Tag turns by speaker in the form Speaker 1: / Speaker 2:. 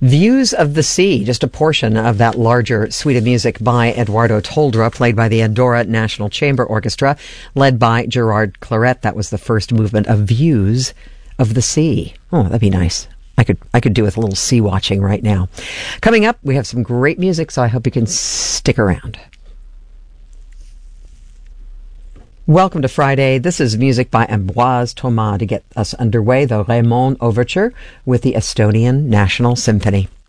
Speaker 1: Views of the Sea, just a portion of that larger suite of music by Eduardo Toldrá, played by the Andorra National Chamber Orchestra, led by Gerard Claret. That was the first movement of Views of the Sea. Oh, that'd be nice. I could do with a little sea watching right now. Coming up, we have some great music, so I hope you can stick around. Welcome to Friday. This is music by Ambroise Thomas to get us underway, the Raymond Overture with the Estonian National Symphony.